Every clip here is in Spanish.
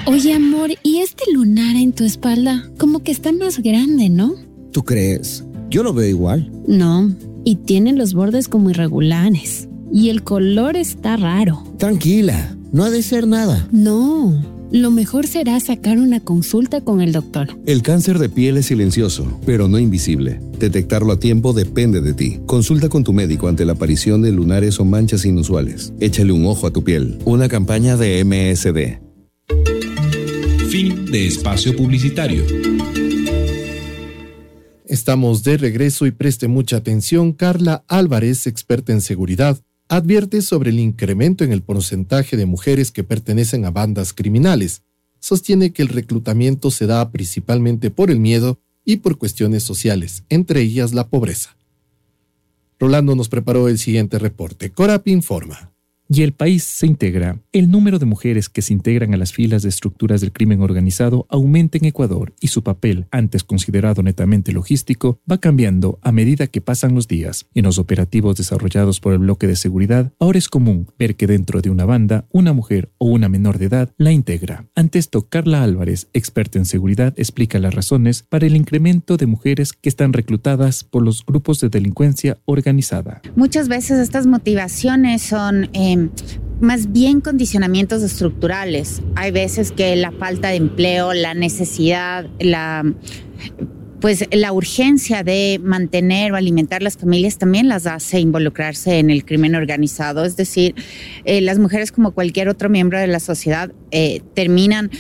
Oye, amor, ¿y este lunar en tu espalda? Como que está más grande, ¿no? ¿Tú crees? Yo lo veo igual. No, y tiene los bordes como irregulares. Y el color está raro. Tranquila, no ha de ser nada. No, lo mejor será sacar una consulta con el doctor. El cáncer de piel es silencioso, pero no invisible. Detectarlo a tiempo depende de ti. Consulta con tu médico ante la aparición de lunares o manchas inusuales. Échale un ojo a tu piel. Una campaña de MSD. Fin de espacio publicitario. Estamos de regreso y preste mucha atención. Carla Álvarez, experta en seguridad, advierte sobre el incremento en el porcentaje de mujeres que pertenecen a bandas criminales. Sostiene que el reclutamiento se da principalmente por el miedo y por cuestiones sociales, entre ellas la pobreza. Rolando nos preparó el siguiente reporte. Corapi informa. Y el país se integra. El número de mujeres que se integran a las filas de estructuras del crimen organizado aumenta en Ecuador y su papel, antes considerado netamente logístico, va cambiando a medida que pasan los días. En los operativos desarrollados por el bloque de seguridad, ahora es común ver que dentro de una banda, una mujer o una menor de edad la integra. Ante esto, Carla Álvarez, experta en seguridad, explica las razones para el incremento de mujeres que están reclutadas por los grupos de delincuencia organizada. Muchas veces estas motivaciones son más bien condicionamientos estructurales. Hay veces que la falta de empleo, la necesidad, la urgencia de mantener o alimentar las familias también las hace involucrarse en el crimen organizado. Es decir, las mujeres, como cualquier otro miembro de la sociedad, terminan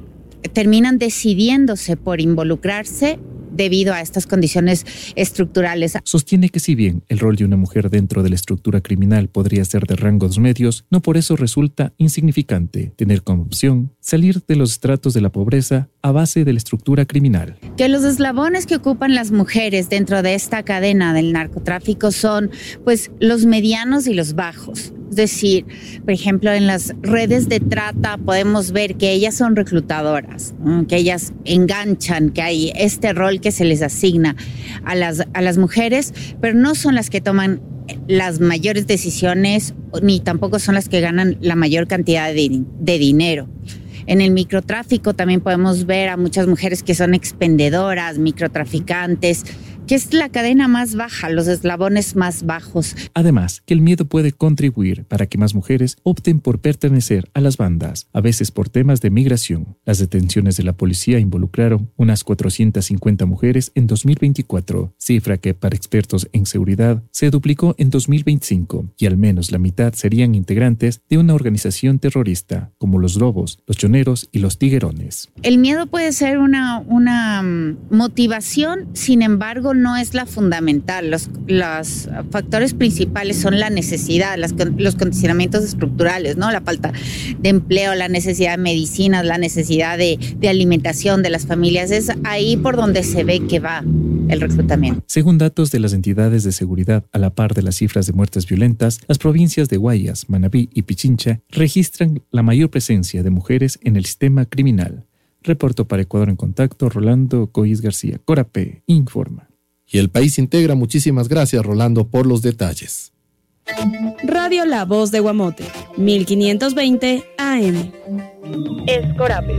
decidiéndose por involucrarse debido a estas condiciones estructurales. Sostiene que si bien el rol de una mujer dentro de la estructura criminal podría ser de rangos medios, no por eso resulta insignificante tener como opción salir de los estratos de la pobreza a base de la estructura criminal. Que los eslabones que ocupan las mujeres dentro de esta cadena del narcotráfico son los medianos y los bajos. Es decir, por ejemplo, en las redes de trata podemos ver que ellas son reclutadoras, que ellas enganchan, que hay este rol que se les asigna a las mujeres, pero no son las que toman las mayores decisiones ni tampoco son las que ganan la mayor cantidad de dinero. En el microtráfico también podemos ver a muchas mujeres que son expendedoras, microtraficantes, que es la cadena más baja, los eslabones más bajos. Además, que el miedo puede contribuir para que más mujeres opten por pertenecer a las bandas, a veces por temas de migración. Las detenciones de la policía involucraron unas 450 mujeres en 2024, cifra que para expertos en seguridad se duplicó en 2025, y al menos la mitad serían integrantes de una organización terrorista, como los Lobos, los Choneros y los Tiguerones. El miedo puede ser una motivación, sin embargo, no es la fundamental. Los factores principales son la necesidad, los condicionamientos estructurales, ¿no? La falta de empleo, la necesidad de medicinas, la necesidad de alimentación de las familias. Es ahí por donde se ve que va el reclutamiento. Según datos de las entidades de seguridad, a la par de las cifras de muertes violentas, las provincias de Guayas, Manabí y Pichincha registran la mayor presencia de mujeres en el sistema criminal. Reportó para Ecuador en Contacto Rolando Cois García. Corape informa. Y el país integra. Muchísimas gracias, Rolando, por los detalles. Radio La Voz de Guamote, 1520 AM. Es Corape.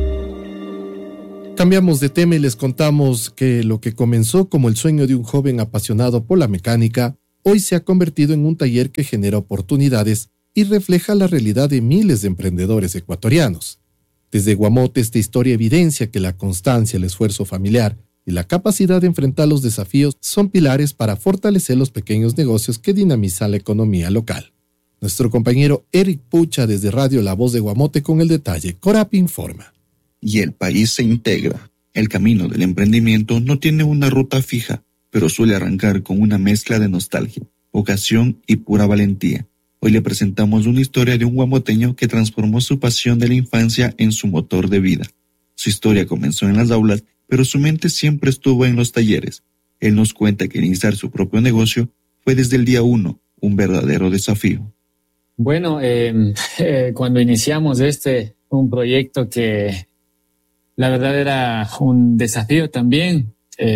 Cambiamos de tema y les contamos que lo que comenzó como el sueño de un joven apasionado por la mecánica, hoy se ha convertido en un taller que genera oportunidades y refleja la realidad de miles de emprendedores ecuatorianos. Desde Guamote, esta historia evidencia que la constancia, el esfuerzo familiar y la capacidad de enfrentar los desafíos son pilares para fortalecer los pequeños negocios que dinamizan la economía local. Nuestro compañero Eric Pucha desde Radio La Voz de Guamote con el detalle. Corapi informa. Y el país se integra. El camino del emprendimiento no tiene una ruta fija, pero suele arrancar con una mezcla de nostalgia, vocación y pura valentía. Hoy le presentamos una historia de un guamoteño que transformó su pasión de la infancia en su motor de vida. Su historia comenzó en las aulas, pero su mente siempre estuvo en los talleres. Él nos cuenta que iniciar su propio negocio fue desde el día 1 un verdadero desafío. Bueno, cuando iniciamos un proyecto que la verdad era un desafío también.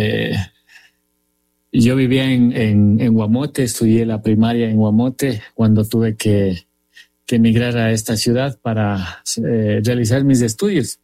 Yo vivía en Guamote, estudié la primaria en Guamote cuando tuve que emigrar a esta ciudad para realizar mis estudios.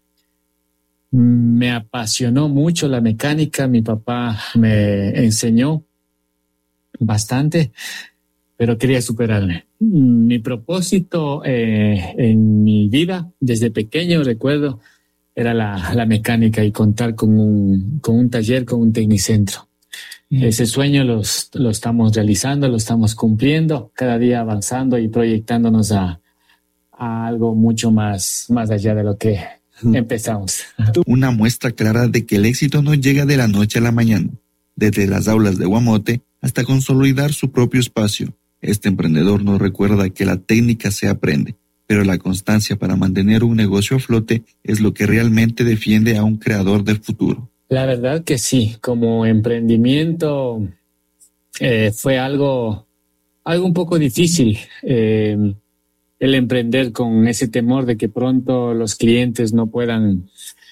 Me apasionó mucho la mecánica, mi papá me enseñó bastante, pero quería superarme. Mi propósito en mi vida, desde pequeño recuerdo, era la mecánica y contar con un taller, con un tecnicentro. Ese sueño lo estamos realizando, lo estamos cumpliendo, cada día avanzando y proyectándonos a algo mucho más allá de lo que empezamos. Una muestra clara de que el éxito no llega de la noche a la mañana. Desde las aulas de Guamote hasta consolidar su propio espacio, este emprendedor nos recuerda que la técnica se aprende, pero la constancia para mantener un negocio a flote es lo que realmente defiende a un creador del futuro. La verdad que sí, como emprendimiento fue algo un poco difícil. El emprender con ese temor de que pronto los clientes no puedan,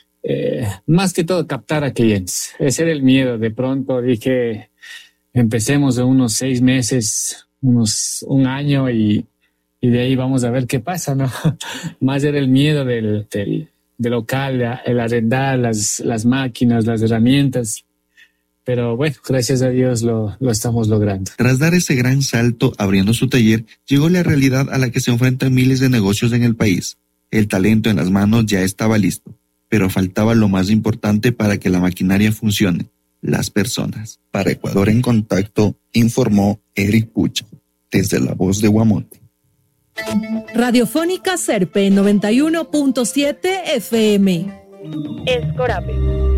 más que todo, captar a clientes. Ese era el miedo. De pronto dije, empecemos de unos 6 meses, un año y de ahí vamos a ver qué pasa, ¿no? Más era el miedo del local, el arrendar las máquinas, las herramientas. Pero bueno, gracias a Dios lo estamos logrando. Tras dar ese gran salto abriendo su taller, llegó la realidad a la que se enfrentan miles de negocios en el país. El talento en las manos ya estaba listo, pero faltaba lo más importante para que la maquinaria funcione: las personas. Para Ecuador en Contacto, informó Eric Pucha, desde La Voz de Guamote. Radiofónica Serpe 91.7 FM. Escorape.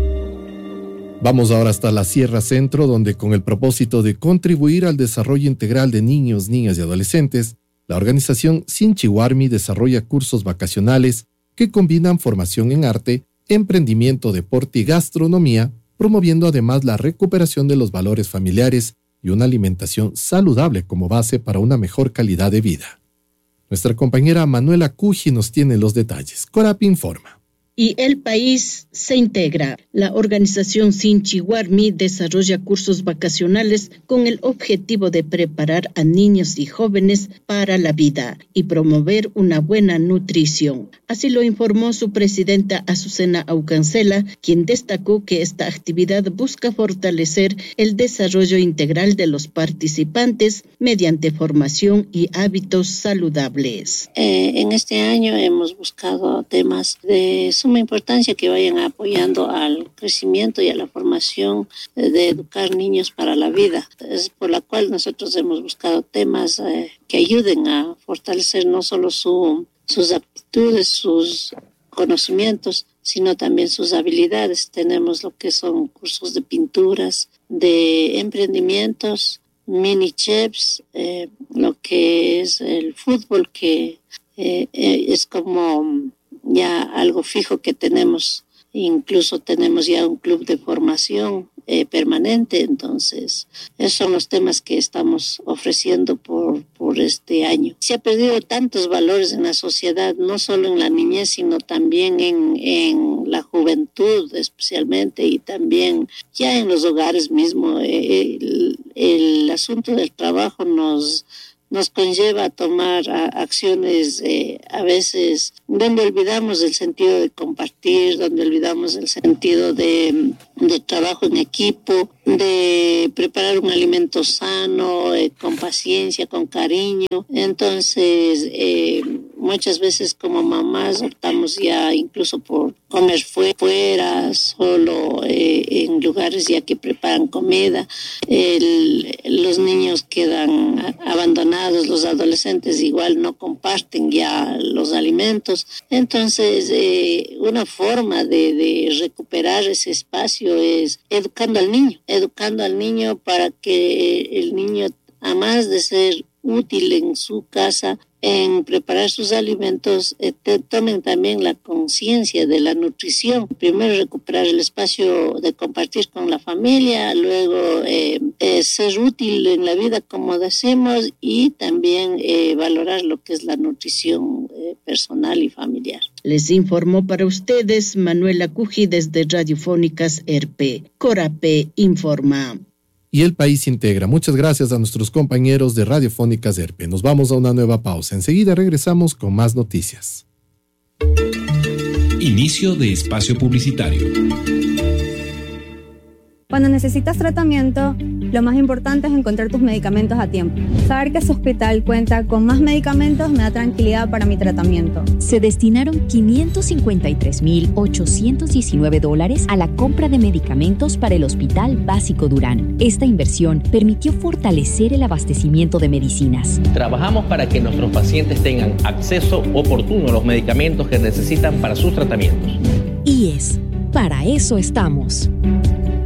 Vamos ahora hasta la Sierra Centro, donde con el propósito de contribuir al desarrollo integral de niños, niñas y adolescentes, la organización Sinchihuarmi desarrolla cursos vacacionales que combinan formación en arte, emprendimiento, deporte y gastronomía, promoviendo además la recuperación de los valores familiares y una alimentación saludable como base para una mejor calidad de vida. Nuestra compañera Manuela Cuji nos tiene los detalles. Corap informa. Y el país se integra. La organización Sinchihuarmi desarrolla cursos vacacionales con el objetivo de preparar a niños y jóvenes para la vida y promover una buena nutrición. Así lo informó su presidenta Azucena Aucancela, quien destacó que esta actividad busca fortalecer el desarrollo integral de los participantes mediante formación y hábitos saludables. En este año hemos buscado temas de suma importancia que vayan apoyando al crecimiento y a la formación de educar niños para la vida. Es por la cual nosotros hemos buscado temas que ayuden a fortalecer no solo sus aptitudes, sus conocimientos, sino también sus habilidades. Tenemos lo que son cursos de pinturas, de emprendimientos, mini chefs, lo que es el fútbol, que es como ya algo fijo que tenemos. Incluso tenemos ya un club de formación permanente. Entonces, esos son los temas que estamos ofreciendo por este año. Se ha perdido tantos valores en la sociedad, no solo en la niñez, sino también en la juventud especialmente, y también ya en los hogares mismos. El asunto del trabajo nos conlleva a tomar acciones a veces donde olvidamos el sentido de compartir, donde olvidamos el sentido de trabajo en equipo, de preparar un alimento sano, con paciencia, con cariño. Entonces, muchas veces como mamás optamos ya incluso por comer fuera, solo en lugares ya que preparan comida. Los niños quedan abandonados, los adolescentes igual no comparten ya los alimentos. Entonces, una forma de recuperar ese espacio es educando al niño para que el niño, además de ser útil en su casa en preparar sus alimentos, tomen también la conciencia de la nutrición. Primero recuperar el espacio de compartir con la familia, luego ser útil en la vida, como decimos, y también valorar lo que es la nutrición personal y familiar. Les informó para ustedes Manuela Cuji desde Radiofónicas RP. Corapé informa. y El País Integra. Muchas gracias a nuestros compañeros de Radiofónica ZERPE. Nos vamos a una nueva pausa. Enseguida regresamos con más noticias. Inicio de espacio publicitario. Cuando necesitas tratamiento, lo más importante es encontrar tus medicamentos a tiempo. Saber que ese hospital cuenta con más medicamentos me da tranquilidad para mi tratamiento. Se destinaron $553,819 a la compra de medicamentos para el Hospital Básico Durán. Esta inversión permitió fortalecer el abastecimiento de medicinas. Trabajamos para que nuestros pacientes tengan acceso oportuno a los medicamentos que necesitan para sus tratamientos. IES, para eso estamos.